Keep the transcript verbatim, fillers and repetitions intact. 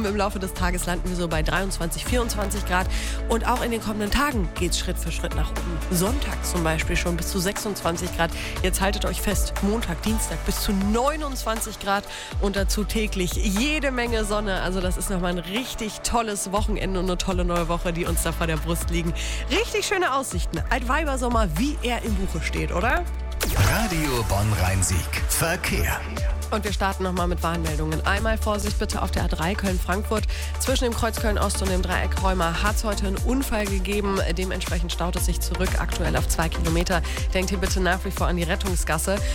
Im Laufe des Tages landen wir so bei dreiundzwanzig, vierundzwanzig Grad. Und auch in den kommenden Tagen geht es Schritt für Schritt nach oben. Sonntag zum Beispiel schon bis zu sechsundzwanzig Grad. Jetzt haltet euch fest, Montag, Dienstag bis zu neunundzwanzig Grad und dazu täglich jede Menge Sonne. Also das ist nochmal ein richtig tolles Wochenende und eine tolle neue Woche, die uns da vor der Brust liegen. Richtig schöne Aussichten. Altweibersommer, wie er im Buche steht, oder? Radio Bonn-Rhein-Sieg. Verkehr. Und wir starten nochmal mit Warnmeldungen. Einmal Vorsicht bitte auf der A drei Köln-Frankfurt. Zwischen dem Kreuz Köln-Ost und dem Dreieck Rheuma hat es heute einen Unfall gegeben. Dementsprechend staut es sich zurück, aktuell auf zwei Kilometer. Denkt hier bitte nach wie vor an die Rettungsgasse.